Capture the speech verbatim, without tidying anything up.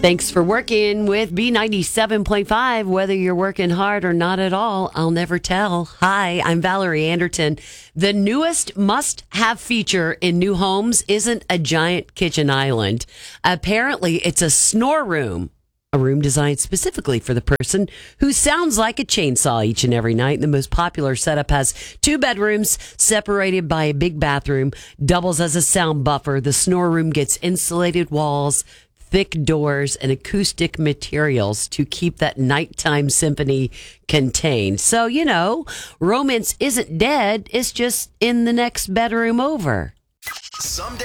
Thanks for working with B ninety-seven point five. Whether you're working hard or not at all, I'll never tell. Hi, I'm Valerie Anderton. The newest must-have feature in new homes isn't a giant kitchen island. Apparently, it's a snore room. A room designed specifically for the person who sounds like a chainsaw each and every night. The most popular setup has two bedrooms separated by a big bathroom, doubles as a sound buffer. The snore room gets insulated walls, thick doors, and acoustic materials to keep that nighttime symphony contained. So, you know, romance isn't dead. It's just in the next bedroom over. Someday.